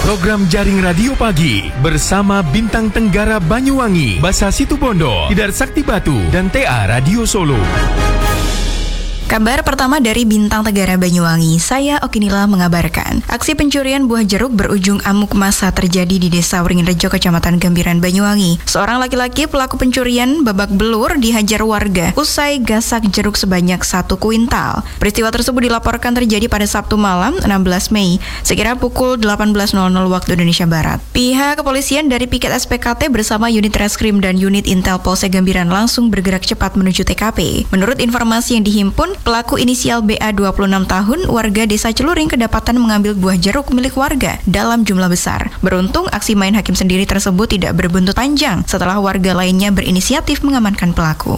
Program Jaring Radio Pagi bersama Bintang Tenggara Banyuwangi, Basa Situbondo, Tidar Sakti Batu, dan TA Radio Solo. Kabar pertama dari Bintang Tenggara Banyuwangi, saya Okinila mengabarkan. Aksi pencurian buah jeruk berujung amuk massa terjadi di Desa Wringin-Rejo, Kecamatan Gambiran, Banyuwangi. Seorang laki-laki pelaku pencurian babak belur dihajar warga usai gasak jeruk sebanyak 1 kuintal. Peristiwa tersebut dilaporkan terjadi pada Sabtu malam 16 Mei, sekira pukul 18.00 waktu Indonesia Barat. Pihak kepolisian dari Piket SPKT bersama unit Reskrim dan unit Intel Polsek Gambiran langsung bergerak cepat menuju TKP. Menurut informasi yang dihimpun, pelaku inisial BA 26 tahun warga Desa Celuring kedapatan mengambil buah jeruk milik warga dalam jumlah besar. Beruntung aksi main hakim sendiri tersebut tidak berbuntut panjang setelah warga lainnya berinisiatif mengamankan pelaku.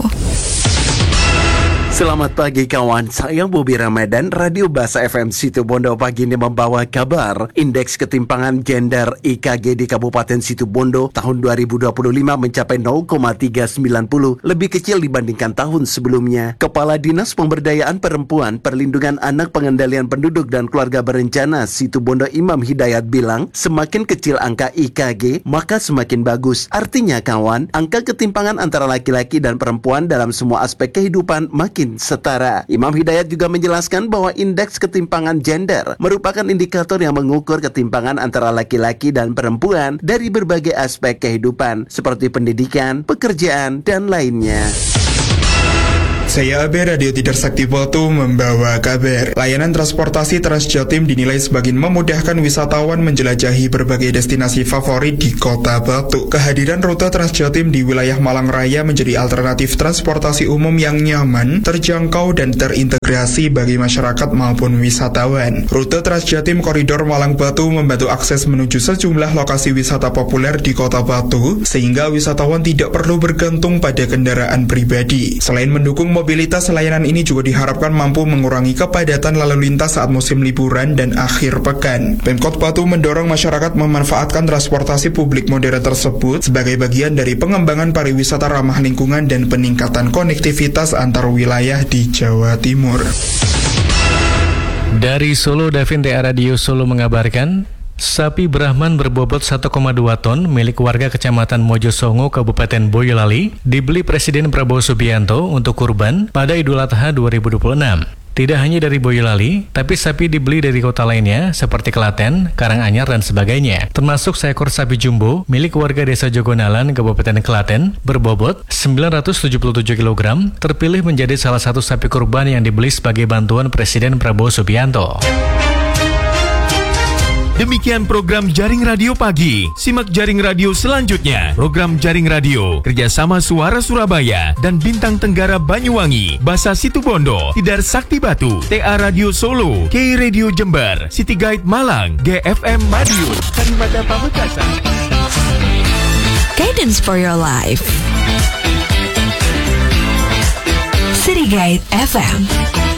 Selamat pagi kawan, saya Bobi Ramadan, Radio Basa FM Situbondo pagi ini membawa kabar indeks ketimpangan gender IKG di Kabupaten Situbondo tahun 2025 mencapai 0,390, lebih kecil dibandingkan tahun sebelumnya. Kepala Dinas Pemberdayaan Perempuan, Perlindungan Anak, Pengendalian Penduduk dan Keluarga Berencana Situbondo Imam Hidayat bilang, semakin kecil angka IKG maka semakin bagus. Artinya kawan, angka ketimpangan antara laki-laki dan perempuan dalam semua aspek kehidupan makin setara. Imam Hidayat juga menjelaskan bahwa indeks ketimpangan gender merupakan indikator yang mengukur ketimpangan antara laki-laki dan perempuan dari berbagai aspek kehidupan seperti pendidikan, pekerjaan, dan lainnya. Saya Abe, Radio Tidar Sakti Batu membawa kabar. Layanan transportasi Transjatim dinilai semakin memudahkan wisatawan menjelajahi berbagai destinasi favorit di Kota Batu. Kehadiran rute Transjatim di wilayah Malang Raya menjadi alternatif transportasi umum yang nyaman, terjangkau, dan terintegrasi bagi masyarakat maupun wisatawan. Rute Transjatim Koridor Malang Batu membantu akses menuju sejumlah lokasi wisata populer di Kota Batu, sehingga wisatawan tidak perlu bergantung pada kendaraan pribadi. Selain mendukung mobilitas, layanan ini juga diharapkan mampu mengurangi kepadatan lalu lintas saat musim liburan dan akhir pekan. Pemkot Batu mendorong masyarakat memanfaatkan transportasi publik modern tersebut sebagai bagian dari pengembangan pariwisata ramah lingkungan dan peningkatan konektivitas antar wilayah di Jawa Timur. Dari Solo, Davin TA Radio Solo mengabarkan, sapi Brahman berbobot 1,2 ton milik warga Kecamatan Mojosongo, Kabupaten Boyolali dibeli Presiden Prabowo Subianto untuk kurban pada Idul Adha 2026. Tidak hanya dari Boyolali, tapi sapi dibeli dari kota lainnya seperti Klaten, Karanganyar, dan sebagainya. Termasuk seekor sapi jumbo milik warga Desa Jogonalan, Kabupaten Klaten, berbobot 977 kg, terpilih menjadi salah satu sapi kurban yang dibeli sebagai bantuan Presiden Prabowo Subianto. Demikian program Jaring Radio Pagi. Simak Jaring Radio selanjutnya. Program Jaring Radio kerjasama Suara Surabaya dan Bintang Tenggara Banyuwangi, Basa Situbondo, Tidar Sakti Batu, TA Radio Solo, K Radio Jember, City Guide Malang, GFM Madiun, Kalimata Pamekasan. Guidance for your life. City Guide FM.